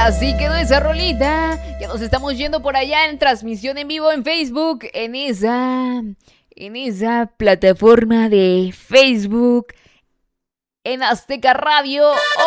Así quedó esa rolita. Ya nos estamos yendo por allá en transmisión en vivo en Facebook, en esa plataforma de Facebook, en Azteca Radio.